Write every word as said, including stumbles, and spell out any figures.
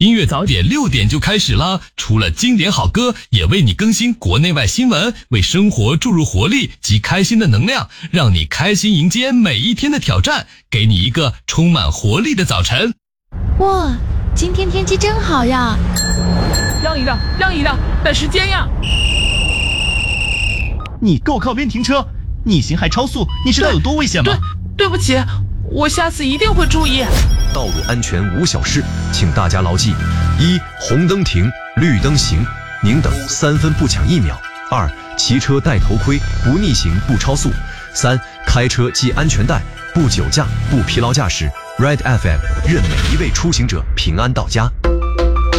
音乐早点六点就开始了，除了经典好歌，也为你更新国内外新闻，为生活注入活力及开心的能量，让你开心迎接每一天的挑战，给你一个充满活力的早晨。 哇，今天天气真好呀！ 让一让，让一让，赶时间呀！ 你给我靠边停车！逆行还超速，你知道有多危险吗？ 对，对不起，我下次一定会注意。 道路安全无小事，请大家牢记：一、红灯停，绿灯行，宁等三分不抢一秒；二、骑车戴头盔，不逆行不超速；三、开车系安全带，不酒驾不疲劳驾驶。Red F M 愿每一位出行者平安到家。